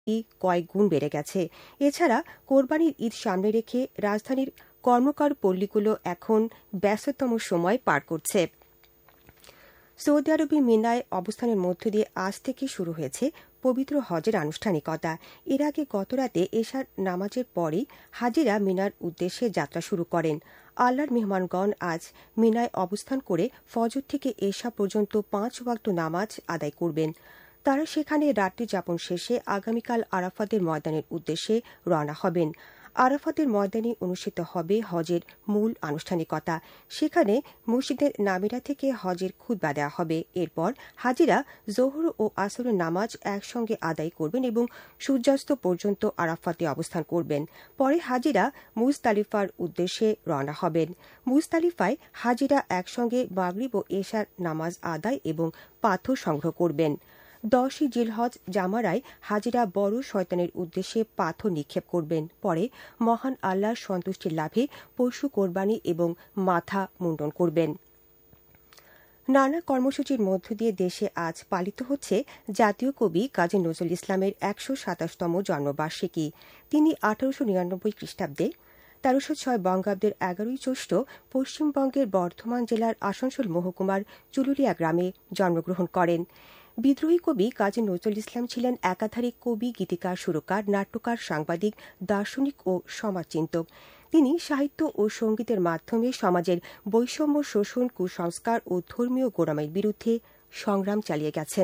কয়েক গুণ বেড়ে গেছে। এছাড়া কোরবানির ঈদ সামনে রেখে রাজধানীর কর্মকার পল্লীগুলো এখন ব্যস্ততম সময় পার করছে। সৌদি আরবের মিনায় অবস্থানের মধ্য দিয়ে আজ থেকে শুরু হয়েছে পবিত্র হজের আনুষ্ঠানিকতা। এর আগে গতরাতে এশার নামাজের পরই হাজিরা মিনার উদ্দেশ্যে যাত্রা শুরু করেন। আল্লাহর মেহমানগণ আজ মিনায় অবস্থান করে ফজর থেকে এশা পর্যন্ত 5 ওয়াক্ত নামাজ আদায় করবেন। তারা সেখানে রাত্রি যাপন শেষে আগামীকাল আরাফাতের ময়দানের উদ্দেশ্যে রওনা হবেন। আরাফাতের ময়দানে অনুষ্ঠিত হবে হজের মূল আনুষ্ঠানিকতা। সেখানে মসজিদের নামিরা থেকে হজের খুতবা দেওয়া হবে। এরপর হাজিরা জোহর ও আসরের নামাজ একসঙ্গে আদায় করবেন এবং সূর্যাস্ত পর্যন্ত আরাফাতে অবস্থান করবেন। পরে হাজিরা মুজদালিফার উদ্দেশ্যে রওনা হবেন। মুজদালিফায় হাজিরা একসঙ্গে মাগরিব ও এশার নামাজ আদায় এবং পাথর সংগ্রহ করবেন। 10ই জিলহজ জামারায় হাজিরা বড় শয়তানের উদ্দেশ্যে পাথর নিক্ষেপ করবেন। পরে মহান আল্লাহর সন্তুষ্টি লাভে পশু কোরবানি এবং মাথা মুন্ডন করবেন। নানা কর্মসূচির মধ্য দিয়ে দেশে আজ পালিত হচ্ছে জাতীয় কবি কাজী নজরুল ইসলামের 127তম জন্মবার্ষিকী। তিনি 1899 খ্রিস্টাব্দে 1306 বঙ্গাব্দের 11ই জ্যৈষ্ঠ পশ্চিমবঙ্গের বর্ধমান জেলার আসানসোল মহকুমার চুলুরিয়া গ্রামে জন্মগ্রহণ করেন। বিদ্রোহী কবি কাজী নজরুল ইসলাম ছিলেন একাধারে কবি, গীতিকার, সুরকার, নাট্যকার, সাংবাদিক, দার্শনিক ও সমাজচিন্তক। তিনি সাহিত্য ও সঙ্গীতের মাধ্যমে সমাজের বৈষম্য, শোষণ, কুসংস্কার ও ধর্মীয় গোঁড়ামির বিরুদ্ধে সংগ্রাম চালিয়ে গেছেন।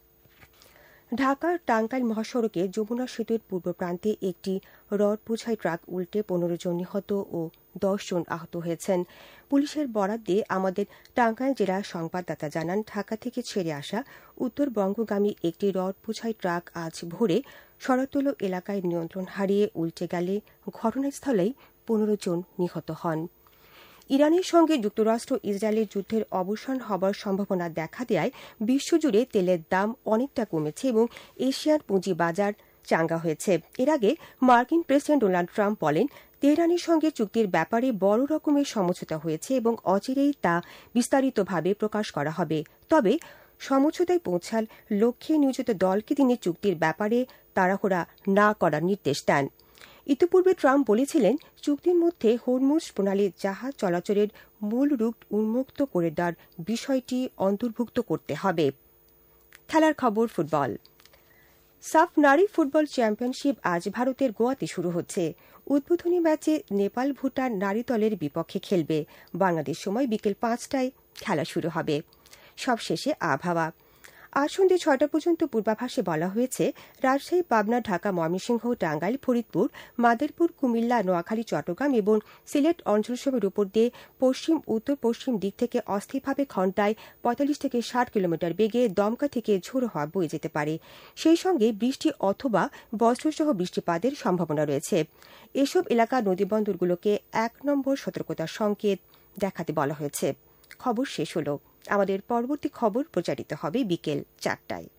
ঢাকা টাঙ্গাইল মহাসড়কে যমুনা সেতুর পূর্ব প্রান্তে একটি রড বোঝাই ট্রাক উল্টে 15 জন নিহত ও 10 জন আহত হয়েছেন। পুলিশের বরাত দিয়ে আমাদের টাঙ্গাইল জেলার সংবাদদাতা জানান, ঢাকা থেকে ছেড়ে আসা উত্তরবঙ্গগামী একটি রড বোঝাই ট্রাক আজ ভোরে শরৎতলা এলাকায় নিয়ন্ত্রণ হারিয়ে উল্টে গেলে ঘটনাস্থলেই 15 জন নিহত হন। ইরানের সঙ্গে যুক্তরাষ্ট্র ইসরায়েলের যুদ্ধের অবসান হবার সম্ভাবনা দেখা দেয় বিশ্বজুড়ে তেলের দাম অনেকটা কমেছে এবং এশিয়ার পুঁজিবাজার চাঙ্গা হয়েছে। এর আগে মার্কিন প্রেসিডেন্ট ডোনাল্ড ট্রাম্প বলেন, তেহরানের সঙ্গে চুক্তির ব্যাপারে বড় রকমের সমঝোতা হয়েছে এবং অচিরেই তা বিস্তারিতভাবে প্রকাশ করা হবে। তবে সমঝোতায় পৌঁছার লক্ষ্যে নিয়োজিত দলকে তিনি চুক্তির ব্যাপারে তাড়াহুড়া না করার নির্দেশ দেন। ইতিপূর্বে ট্রাম্প বলেছিলেন, চুক্তির মধ্যে হরমুজ প্রণালীর জাহাজ চলাচলের মূল রুট উন্মুক্ত করে দেওয়ার বিষয়টি অন্তর্ভুক্ত করতে হবে। খেলার খবর ফুটবল। সাফ নারী ফুটবল চ্যাম্পিয়নশিপ আজ ভারতের গোয়াতে শুরু হচ্ছে। উদ্বোধনী ম্যাচে নেপাল ভুটান নারী দলের বিপক্ষে খেলবে। বাংলাদেশ সময় বিকেল 5টায় খেলা শুরু হবে। সবশেষে আবহাওয়া। আজ সন্ধ্যে 6টা পর্যন্ত পূর্বাভাসে বলা হয়েছে, রাজশাহী, পাবনা, ঢাকা, ময়মনসিংহ, টাঙ্গাইল, ফরিদপুর, মাদারীপুর, কুমিল্লা, নোয়াখালী, চট্টগ্রাম এবং সিলেট অঞ্চলসমূহের উপর দিয়ে পশ্চিম উত্তর পশ্চিম দিক থেকে অস্থিরভাবে ঘণ্টায় 45 থেকে 60 কিলোমিটার বেগে দমকা থেকে ঝোড়ো হাওয়া বয়ে যেতে পারে। সেই সঙ্গে বৃষ্টি অথবা বজ্রসহ বৃষ্টিপাতের সম্ভাবনা রয়েছে। এসব এলাকার নদীবন্দরগুলোকে 1 নম্বর সতর্কতার সংকেত দেখাতে বলা হয়েছে। খবর শেষ হল। আমাদের পরবর্তী খবর প্রচারিত হবে বিকেল 4টায়।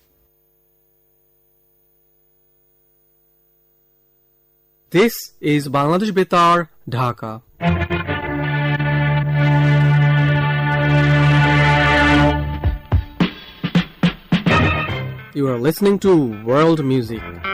This is Bangladesh Betar, Dhaka. You are listening to World Music.